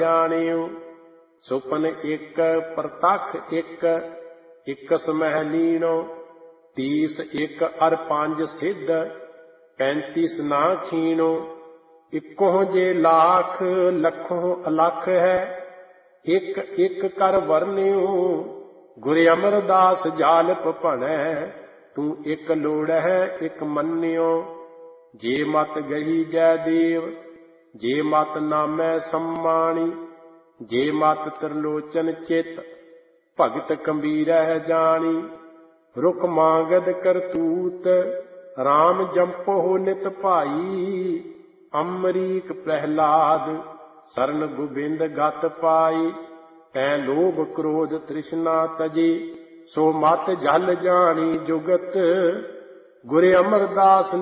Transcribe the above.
ਜਾਣਿਓ। ਸੁਪਨ ਇੱਕ ਪ੍ਰਤੱਖ ਇੱਕ, ਇਕਸ ਮਹਿ ਲੀਣੋ। 30 ਇੱਕ ਅਰ 5 ਸਿੱਧ, 35 ਨਾ ਖੀਣੋ। ਇੱਕੋ ਜੇ ਲਾਖ ਲੱਖੋਂ ਅਲੱਖ ਹੈ, ਇੱਕ ਇੱਕ ਕਰ ਵਰਨਿਓ। ਗੁਰ ਅਮਰਦਾਸ ਜਾਲਪ ਭਣੈ, ਤੂੰ ਇੱਕ ਲੋੜਹਿ ਇੱਕ ਮੰਨਿਓ। ਜੇ ਮਤ ਗਹੀ ਜੈ ਦੇਵ, ਜੇ ਮਤ ਨਾਮੈ ਸੰਮਾਣੀ। ਜੇ ਮਤ ਤ੍ਰਿਲੋਚਨ ਚਿਤ, ਭਗਤ ਕਬੀਰਹਿ ਜਾਣੀ। ਰੁਕ ਮਾਂਗਦ ਕਰਤੂਤ, ਰਾਮ ਜੰਪੋ ਨਿਤ ਭਾਈ। ਅੰਮਰੀਕ ਪ੍ਰਹਿਲਾਦ, ਸਰਨ ਗੋਬਿੰਦ ਗਤ ਪਾਈ। ਤੈਂ ਲੋਭ ਕ੍ਰੋਧ ਤ੍ਰਿਸ਼ਨਾ ਤਜੀ, ਸੋ ਮਤ ਜਲ ਜਾਣੀ ਜੁਗਤ। ਗੁਰ ਅਮਰਦਾਸ